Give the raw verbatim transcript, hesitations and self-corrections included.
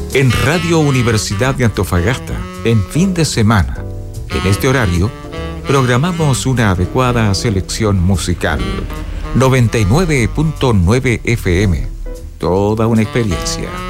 En Radio Universidad de Antofagasta, en fin de semana, en este horario, programamos una adecuada selección musical. noventa y nueve punto nueve F M. Toda una experiencia.